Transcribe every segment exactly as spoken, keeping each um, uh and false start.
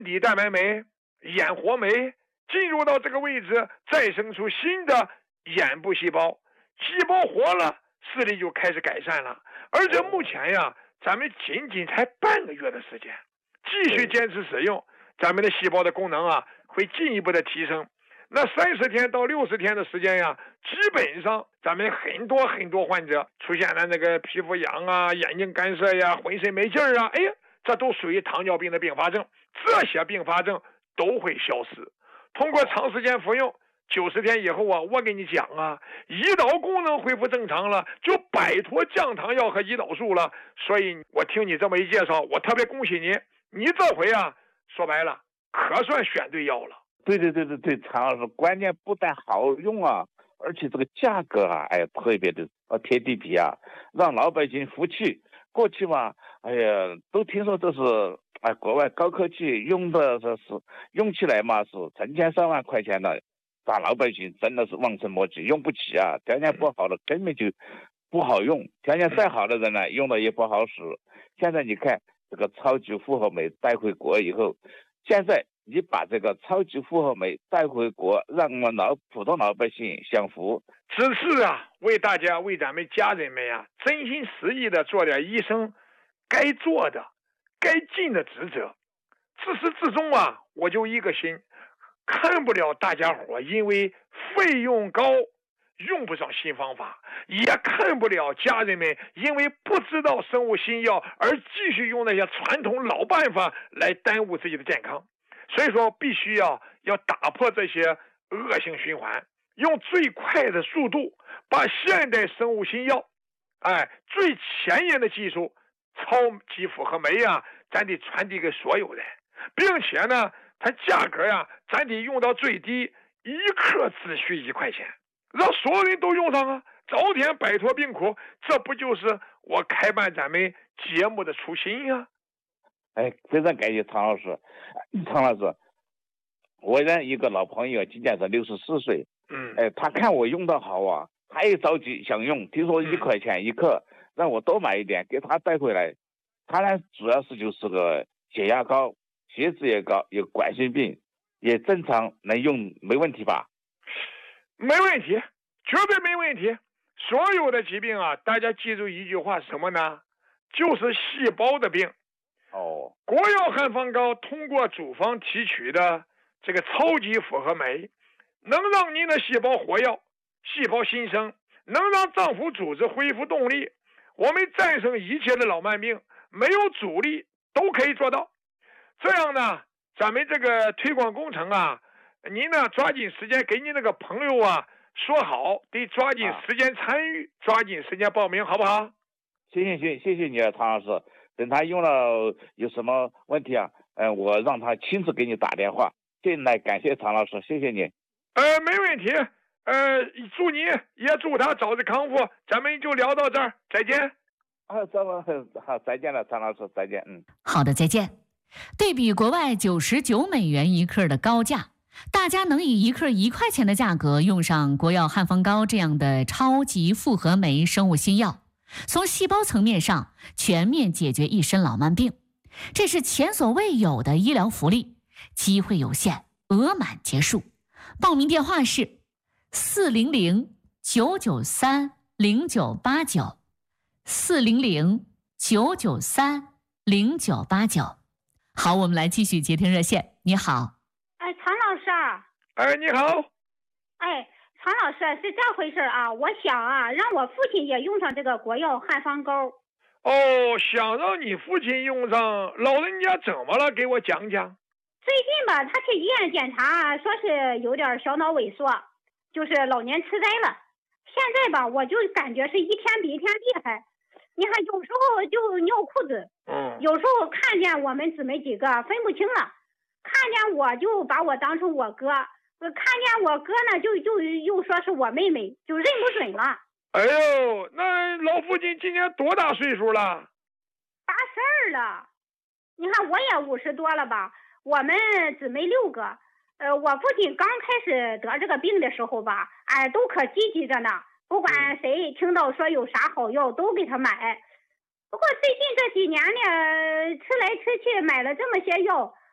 底蛋白酶、眼活酶进入到这个位置，再生出新的眼部细胞，细胞活了，视力就开始改善了。而且目前呀，咱们仅仅才半个月的时间，继续坚持使用，咱们的细胞的功能啊会进一步的提升。那三十天到六十天的时间呀，基本上咱们很多很多患者出现了那个皮肤痒啊、眼睛干涩呀、浑身没劲儿啊，哎呀，这都属于糖尿病的并发症，这些并发症都会消失。通过长时间服用，九十天以后啊，我跟你讲啊，胰岛功能恢复正常了，就摆脱降糖药和胰岛素了。所以我听你这么一介绍，我特别恭喜你，你这回啊，说白了可算选对药了。 对对对对对，常老师，关键不但好用啊，而且这个价格啊，哎，特别的呃贴地皮啊，让老百姓服气。过去嘛，哎呀，都听说这是哎国外高科技用的，这是用起来嘛是成千上万块钱的，大老百姓真的是望尘莫及，用不起啊，条件不好的根本就不好用，条件再好的人呢，用的也不好使。现在你看这个超级复合酶带回国以后，现在你把这个超级复合酶带回国，让我们老普通老百姓享福。 只是啊，为大家为咱们家人们呀，真心实意的做点医生该做的、该尽的职责。自始至终啊，我就一个心，看不了大家伙因为费用高用不上新方法，也看不了家人们因为不知道生物新药而继续用那些传统老办法来耽误自己的健康。所以说必须要要打破这些恶性循环，用最快的速度把现代生物新药哎最前沿的技术超级复合酶呀，咱得传递给所有人，并且呢它价格呀咱得用到最低，一克只需一块钱，让所有人都用上啊，早点摆脱病苦。这不就是我开办咱们节目的初心呀？ 哎，非常感谢常老师。常老师，我认一个老朋友，今年是六十四岁。 嗯， 哎，他看我用的好啊，他也着急想用，听说一块钱一克，嗯、让我多买一点，给他带回来。他呢，主要是就是个血压高，血脂也高，有冠心病，也正常能用，没问题吧？ 没问题，绝对没问题。所有的疾病啊，大家记住一句话是什么呢？就是细胞的病。 哦， 国药汉方膏通过组方提取的这个超级复合酶，能让您的细胞活跃，细胞新生，能让脏腑组织恢复动力。我们战胜一切的老慢病，没有阻力都可以做到。这样呢，咱们这个推广工程啊，您呢抓紧时间给您那个朋友啊说好，得抓紧时间参与，啊、抓紧时间报名，好不好？ 行行行，谢谢你啊，常老师。等他用了有什么问题啊？嗯、呃，我让他亲自给你打电话。进来，感谢常老师，谢谢你。 呃，没问题。呃，祝你也祝他早日康复。咱们就聊到这儿，再见。 啊，这么好，再见了，常老师，再见。嗯， 好的，再见。对比国外九十九美元一克的高价，大家能以一克一块钱的价格用上国药汉方膏这样的超级复合酶生物新药。从细胞层面上全面解决一身老慢病，这是前所未有的医疗福利，机会有限，额满结束。报名电话是四零零九九三零九八九，四零零九九三零九八九。好，我们来继续接听热线。你好， 哎，常老师啊。 哎，你好。 哎。常老师是这回事啊，我想啊，让我父亲也用上这个国药汉方膏。 哦，想让你父亲用上，老人家怎么了？给我讲讲。 最近吧，他去医院检查，说是有点小脑萎缩，就是老年痴呆了。现在吧，我就感觉是一天比一天厉害。你看，有时候就尿裤子， 嗯， 有时候看见我们姊妹几个分不清了，看见我就把我当成我哥。看见我哥呢，就就又说是我妹妹，就认不准了。 哎呦，那老父亲今年多大岁数了？ 八十二了。你看我也五十多了吧？我们姊妹六个，呃，我父亲刚开始得这个病的时候吧，哎，都可积极着呢，不管谁听到说有啥好药，都给他买。不过最近这几年呢，吃来吃去买了这么些药，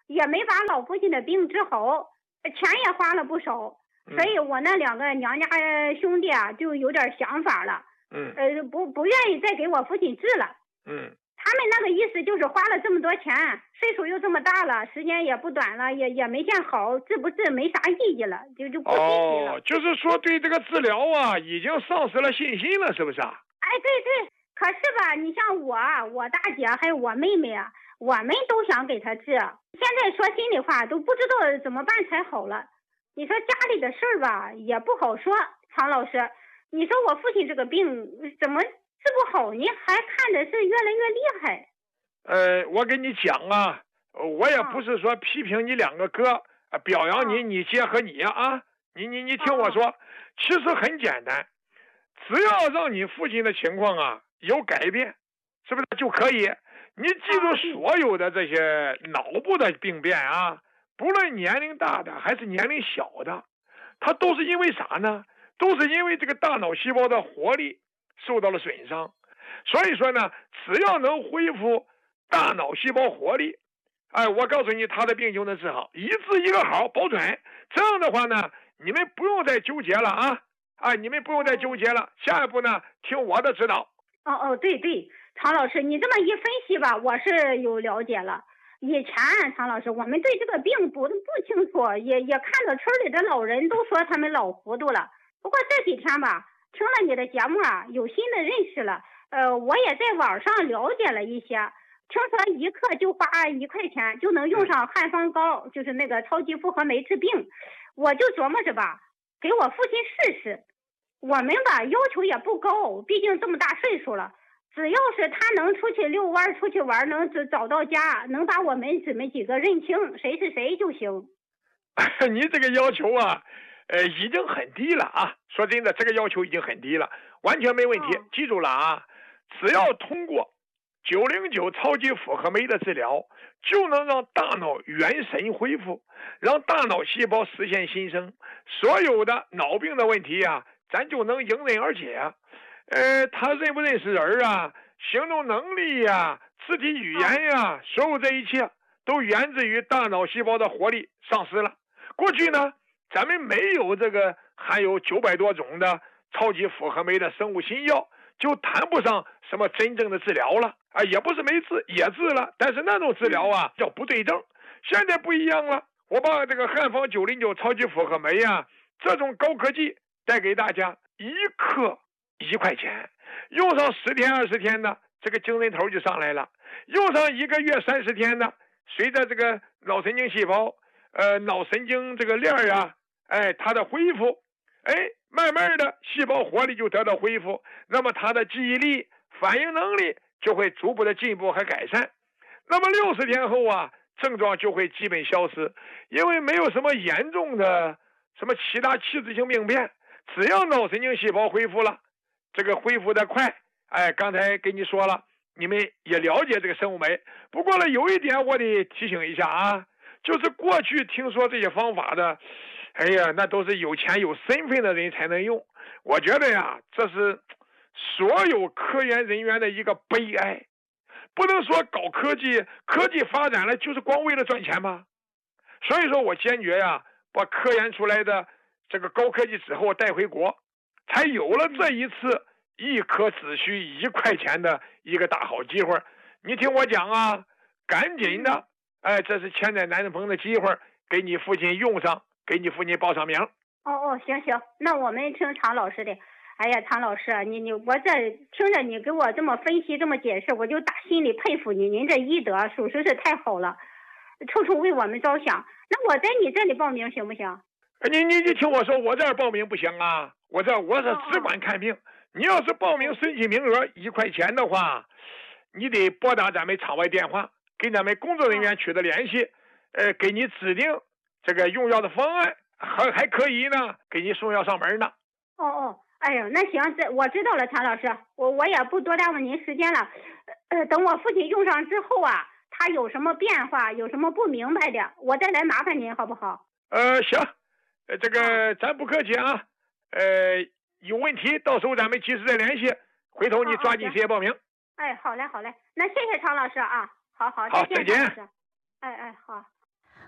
也没把老父亲的病治好，钱也花了不少。所以我那两个娘家兄弟啊，就有点想法了。 嗯。 呃，不不愿意再给我父亲治了。 嗯。 他们那个意思就是花了这么多钱，岁数又这么大了，时间也不短了，也也没见好，治不治没啥意义了，就就不积极了。 哦，就是说对这个治疗啊，已经丧失了信心了，是不是啊？ 哎，对对。可是吧，你像我、我大姐还有我妹妹啊，我们都想给他治。现在说心里话，都不知道怎么办才好了。你说家里的事儿吧，也不好说。常老师，你说我父亲这个病怎么治不好呢？还看着是越来越厉害。 呃，我跟你讲啊，我也不是说批评你两个哥，表扬你、你姐和你啊。你你你听我说，其实很简单，只要让你父亲的情况啊有改变，是不是就可以？你记住，所有的这些脑部的病变啊，不论年龄大的还是年龄小的，它都是因为啥呢？都是因为这个大脑细胞的活力受到了损伤。所以说呢，只要能恢复大脑细胞活力，哎，我告诉你，他的病就能治好，一治一个好，保准。这样的话呢，你们不用再纠结了啊！啊，你们不用再纠结了。下一步呢，听我的指导。 哦哦，对对，常老师，你这么一分析吧，我是有了解了。以前常老师，我们对这个病不不清楚，也也看到村里的老人都说他们老糊涂了。不过这几天吧，听了你的节目啊，有新的认识了。呃，我也在网上了解了一些，听说一克就花一块钱就能用上汉方膏，就是那个超级复合酶治病。我就琢磨着吧，给我父亲试试。我们吧要求也不高，毕竟这么大岁数了，只要是他能出去遛弯、出去玩，能找到家，能把我们姊妹几个认清谁是谁就行。 你这个要求啊，呃，已经很低了啊！说真的，这个要求已经很低了，完全没问题。哦、记住了啊，只要通过九零九超级复合酶的治疗，就能让大脑元神恢复，让大脑细胞实现新生，所有的脑病的问题啊，咱就能迎刃而解。呃，他认不认识人啊，行动能力呀、啊，肢体语言呀、啊，所有这一切都源自于大脑细胞的活力丧失了。过去呢，咱们没有这个含有九百多种的超级复合酶的生物新药，就谈不上什么真正的治疗了啊，也不是没治，也治了，但是那种治疗啊叫不对症。现在不一样了，我把这个汉方九零九超级复合酶啊，这种高科技带给大家，一克一块钱，用上十天二十天的，这个精神头就上来了；用上一个月三十天的，随着这个脑神经细胞、呃脑神经这个链儿啊，哎，它的恢复，哎，慢慢的细胞活力就得到恢复，那么它的记忆力、反应能力就会逐步的进步和改善。那么六十天后啊，症状就会基本消失，因为没有什么严重的什么其他器质性病变，只要脑神经细胞恢复了，这个恢复的快。哎，刚才跟你说了，你们也了解这个生物酶。不过呢，有一点我得提醒一下啊，就是过去听说这些方法的，哎呀，那都是有钱有身份的人才能用。我觉得呀，这是所有科研人员的一个悲哀。不能说搞科技，科技发展了就是光为了赚钱吗？所以说我坚决呀，把科研出来的这个高科技之后带回国，才有了这一次一颗只需一块钱的一个大好机会。你听我讲啊，赶紧的，哎，这是千载难逢的机会，给你父亲用上，给你父亲报上名。 哦哦，行行，那我们听常老师的。哎呀，常老师，你你我这听着你给我这么分析，这么解释，我就打心里佩服你，您这医德属实是太好了，处处为我们着想。那我在你这里报名行不行？ 你你你听我说，我这儿报名不行啊，我这我是只管看病。你要是报名申请名额一块钱的话，你得拨打咱们场外电话，跟咱们工作人员取得联系，呃，给你指定这个用药的方案，还还可以呢，给你送药上门呢。 哦哦。哎呀，那行，这我知道了，常老师，我我也不多耽误您时间了。呃，等我父亲用上之后啊，他有什么变化，有什么不明白的，我再来麻烦您，好不好？ 呃，行，呃，这个咱不客气啊。呃，有问题到时候咱们及时再联系，回头你抓紧时间报名。 哎，好嘞，好嘞，那谢谢常老师啊，好好， 好，再见。 哎哎，好。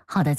好的。